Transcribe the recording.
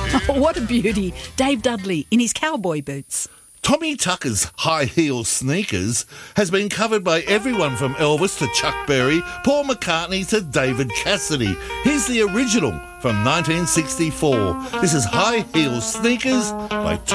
What a beauty. Dave Dudley in his cowboy boots. Tommy Tucker's high-heel sneakers has been covered by everyone from Elvis to Chuck Berry, Paul McCartney to David Cassidy. Here's the original from 1964. This is High Heel Sneakers by